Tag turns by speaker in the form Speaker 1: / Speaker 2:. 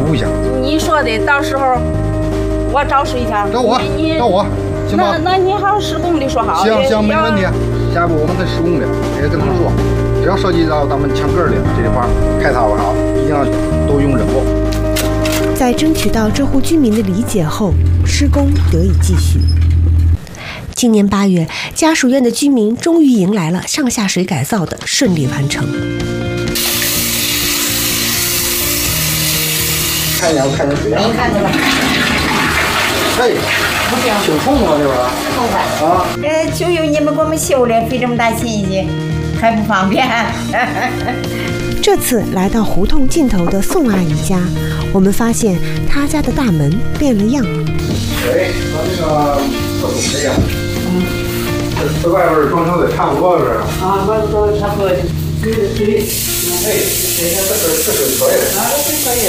Speaker 1: 互相。
Speaker 2: 你说的，到时候我找谁去？
Speaker 1: 找我，找我，行吧？
Speaker 2: 那你还有施工的说好。
Speaker 1: 行，没问题。下一步我们跟施工的也跟他们说，只要涉及到咱们墙根的这一块开凿好，一定要都用人工。
Speaker 3: 在争取到这户居民的理解后，施工得以继续。今年8月，家属院的居民终于迎来了上下水改造的顺利完成。
Speaker 1: 看一眼，我看一眼水样。
Speaker 4: 没看见了。
Speaker 1: 嘿，挺冲啊，这边。
Speaker 4: 冲快啊！就由你们给我们修的，费这么大劲气，还不方便。
Speaker 3: 这次来到胡同尽头的宋阿姨家，我们发现她家的大门变了样。
Speaker 1: 水和那个厕所这样。这外边装修的差不多是。
Speaker 5: 啊，外边都差不多。水，
Speaker 1: 哎，这水可以的。
Speaker 5: 啊，这可以。